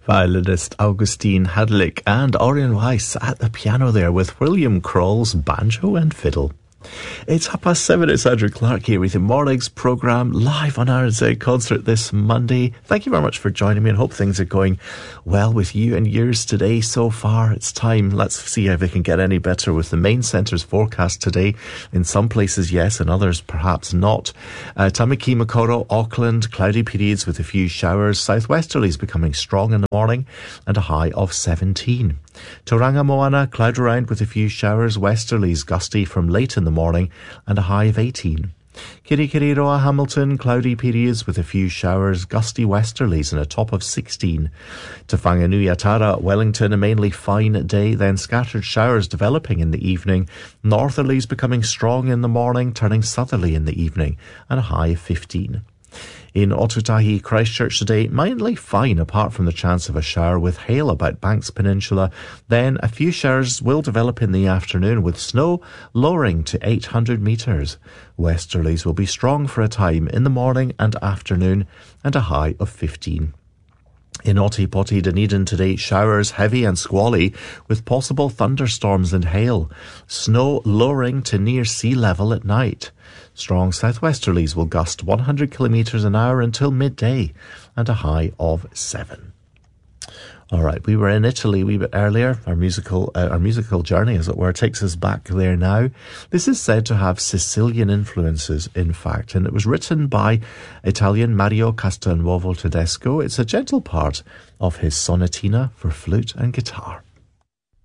Violinist Augustine Hadlick and Orion Weiss at the piano there with William Kroll's banjo and fiddle. It's 7:30. It's Andrew Clark here with your morning's programme live on RNZ Concert this Monday. Thank you very much for joining me and hope things are going well with you and yours today so far. It's time. Let's see if it can get any better with the main centre's forecast today. In some places, yes, and others perhaps not. Tamaki, Makoro, Auckland, cloudy periods with a few showers. Southwesterlies becoming strong in the morning and a high of 17. Tauranga Moana, cloud around with a few showers. Westerlies gusty from late in the morning and a high of 18. Kirikiriroa, Hamilton, cloudy periods with a few showers. Gusty westerlies and a top of 16. Te Whanganui-a-Tara, Wellington, a mainly fine day, then scattered showers developing in the evening. Northerlies becoming strong in the morning, turning southerly in the evening and a high of 15. In Otutahi, Christchurch today, mildly fine apart from the chance of a shower with hail about Banks Peninsula. Then a few showers will develop in the afternoon with snow lowering to 800 metres. Westerlies will be strong for a time in the morning and afternoon and a high of 15. In Otipoti, Dunedin today, showers heavy and squally with possible thunderstorms and hail. Snow lowering to near sea level at night. Strong southwesterlies will gust 100 kilometres an hour until midday and a high of 7. All right, we were in Italy a wee bit earlier. Our musical journey, as it were, takes us back there now. This is said to have Sicilian influences, in fact, and it was written by Italian Mario Castelnuovo Tedesco. It's a gentle part of his sonatina for flute and guitar.